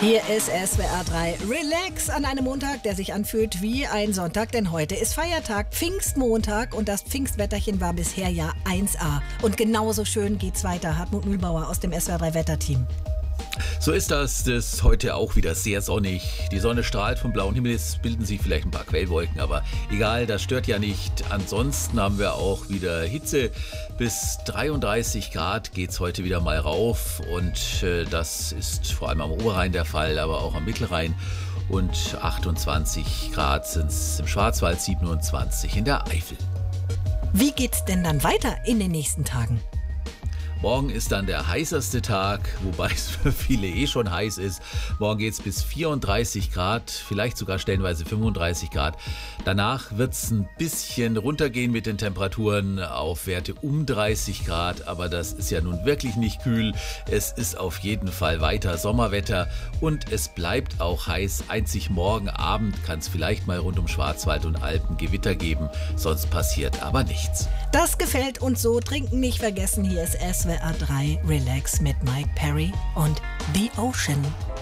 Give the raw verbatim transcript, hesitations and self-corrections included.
Hier ist S W R drei Relax an einem Montag, der sich anfühlt wie ein Sonntag, denn heute ist Feiertag, Pfingstmontag, und das Pfingstwetterchen war bisher ja eins A. Und genauso schön geht's weiter. Hartmut Mühlbauer aus dem S W R drei Wetterteam. So ist das. Das ist heute auch wieder sehr sonnig. Die Sonne strahlt vom blauen Himmel. Es bilden sich vielleicht ein paar Quellwolken, aber egal, das stört ja nicht. Ansonsten haben wir auch wieder Hitze. Bis dreiunddreißig Grad geht es heute wieder mal rauf. Und äh, das ist vor allem am Oberrhein der Fall, aber auch am Mittelrhein. Und achtundzwanzig Grad sind es im Schwarzwald, siebenundzwanzig in der Eifel. Wie geht's denn dann weiter in den nächsten Tagen? Morgen ist dann der heißeste Tag, wobei es für viele eh schon heiß ist. Morgen geht es bis vierunddreißig Grad, vielleicht sogar stellenweise fünfunddreißig Grad. Danach wird es ein bisschen runtergehen mit den Temperaturen auf Werte um dreißig Grad. Aber das ist ja nun wirklich nicht kühl. Es ist auf jeden Fall weiter Sommerwetter und es bleibt auch heiß. Einzig morgen Abend kann es vielleicht mal rund um Schwarzwald und Alpen Gewitter geben. Sonst passiert aber nichts. Das gefällt uns so. Trinken nicht vergessen. Hier ist S W R drei Relax mit Mike Perry und The Ocean.